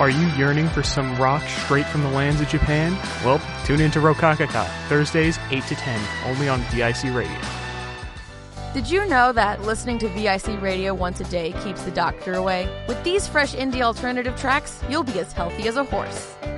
Are you yearning for some rock straight from the lands of Japan? Well, tune in to Rokakaka, Thursdays 8 to 10, only on VIC Radio. Did you know that listening to VIC Radio once a day keeps the doctor away? With these fresh indie alternative tracks, you'll be as healthy as a horse.